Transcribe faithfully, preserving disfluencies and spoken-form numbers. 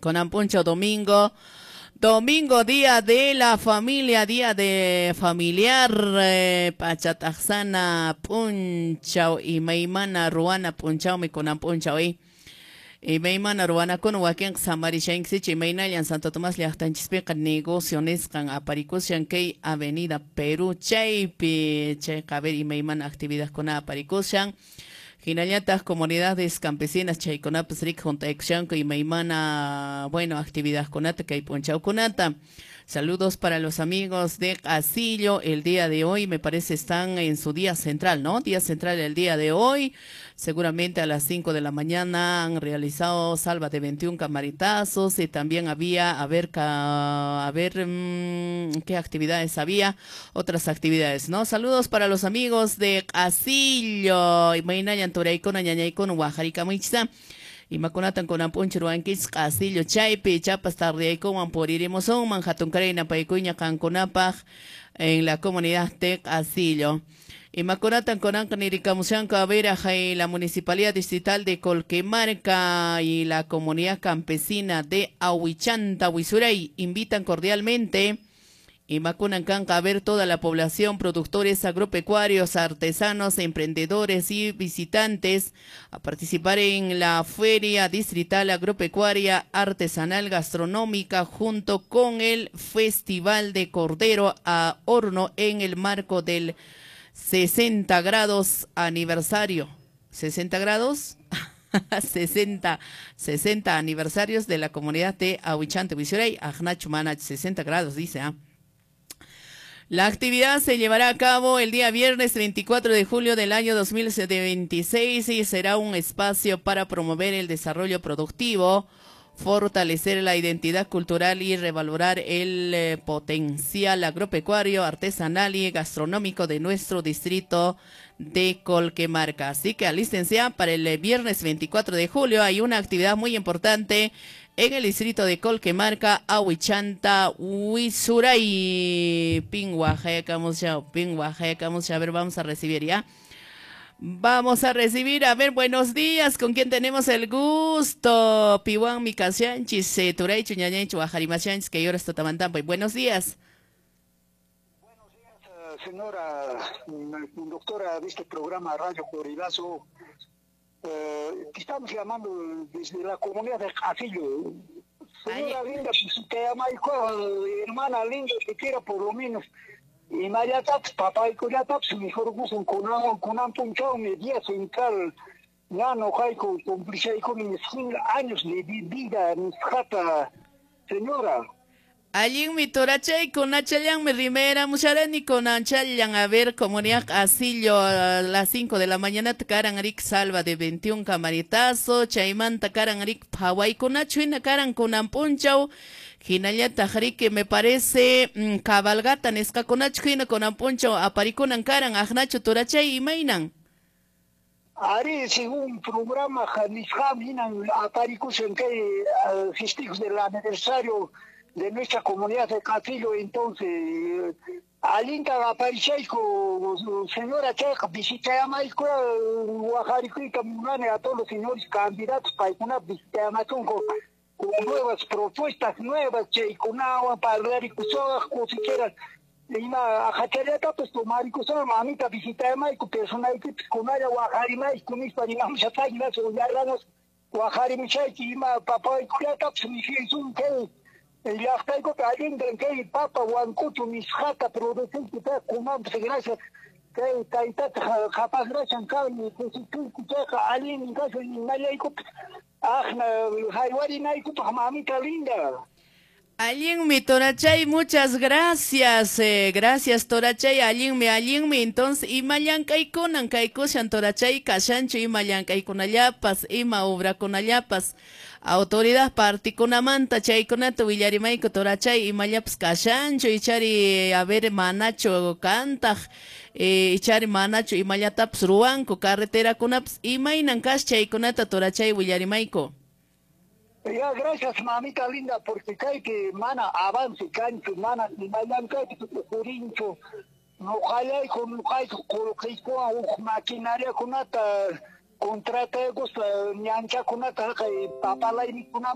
Conampuncho domingo. Domingo, día de la familia, día de familiar, eh, Pachataxana, Punchao y Meimana Ruana Punchao, mi Conam Punchao y Meimana Ruana con Waken Samarishan Sich y Meinayan Santo Tomás Liachtanchispeca negocios can Aparicushan Key Avenida Perú, Chaypi, Checaber y Meimana actividad con Aparicushan. Ginayatas, comunidades campesinas, Chayconapes, Rick, Junta Exanco y Meimana, bueno, actividad conata, que hay ponchao conata. Saludos para los amigos de Casillo, el día de hoy me parece están en su día central, ¿no? Día central el día de hoy, seguramente a las cinco de la mañana han realizado salva de veintiún camaritazos y también había, a ver, a ver mmm, qué actividades había, otras actividades, ¿no? Saludos para los amigos de Casillo, y Mainayan Toreicona, Ñañaicon, Oaxaca, Michza. Y maconatan con ampunchuruanquis Castillo Chaypi, Chapas tarde como por iremos a Manhattan Carena Paicuña Canconapaj en la comunidad de Castillo. Y maconatan con Ancaniricamusanca Veraja y la Municipalidad Distrital de Colquemarca y la comunidad campesina de Ahuichanta, Huizuray invitan cordialmente. Y macunan canca a ver toda la población, productores agropecuarios, artesanos, emprendedores y visitantes a participar en la Feria Distrital Agropecuaria Artesanal Gastronómica junto con el Festival de Cordero a Horno en el marco del sesenta grados aniversario. ¿sesenta grados? sesenta, sesenta aniversarios de la comunidad de Ahuichante, Huizuray, Ajnachumana, sesenta grados, dice, ¿ah? La actividad se llevará a cabo el día viernes veinticuatro de julio del año dos mil veintiséis y será un espacio para promover el desarrollo productivo, fortalecer la identidad cultural y revalorar el eh, potencial agropecuario, artesanal y gastronómico de nuestro distrito de Colquemarca. Así que alístense para el viernes veinticuatro de julio. Hay una actividad muy importante en el distrito de Colquemarca, Ahuichanta, Huizuray, Pinguajeca, Pinguajeca, a ver, vamos a recibir ya. Vamos a recibir, a ver, buenos días, ¿con quién tenemos el gusto? Piwan Mikasianchis, Turay, Chuñañancho, Ajarimasanchis, que ahora está Tamantampa. Buenos días. Buenos días, señora, doctora de este programa Radio Corridazo. Eh, estamos llamando desde la comunidad de Casillo. Señora linda, pues te llama hermana linda, que quiera por lo menos. Y María Taps, papá y Coria Taps, mejor gustan con un punchado, mi día central. Ya no hay con complicidad con mis años de vida, mis jata, señora. Allí mi torachay con Nachayán me rimera musharani con Anchayan a ver comunidad Casillo a las cinco de la mañana tacaran arik salva de veintiún camaritazo chayman tacaran arik Hawaii con Nachuina caran con Ampunchau Ginaya tajari que me parece mmm, cabalgata nesca con Nachuina con Ampunchau aparikunan caran ajnacho torachay y mainan. Ari, según programa Janisham, vienen aparikusan que festivos del aniversario de nuestra comunidad de Casillo, entonces, alinta aparecéis con señora Checa, visita a Maico, Oaxaca, a todos los señores candidatos para una visita a con, con nuevas propuestas, nuevas, Cheicunagua, para hablar y cosas, si quieran. Y a Jachareta, pues tomar y cosas, mamita, visita a Maico, personal que con ella, Oaxaca, con mis parimamos a Taginas, o ya ranos, Oaxaca, y papá y Curiata, pues mi fiel es un que. Ya está con alguien que el papa Huancucho mis jata producción que está con gracias que está capaz gracias carne que si tú escuchas alguien en caso y nadie hay ah haywari no hay mamita linda. Allin mi Torachay, muchas gracias, eh, gracias Torachay, allin mi, allin mi, entonces, y mallancay conan, caicoshan Torachay, cashancho y mallancay con ayapas, y maubra con ayapas, autoridad parti con amanta, chay conato, villarimaico Torachay, y mallapas cashancho, y chari, a ver, manacho cantaj, eh, y chari manacho, y mayataps ruanco, carretera con aps, y mainan chay conata Torachay, villarimaico. Ya, gracias, mamita linda, porque cae que mana avance, cancho, mana, y mayan cae que tu curincho, no hay con, no hay con, con maquinaria con ata, contrata, gusta, ñancha con ata, papalay, con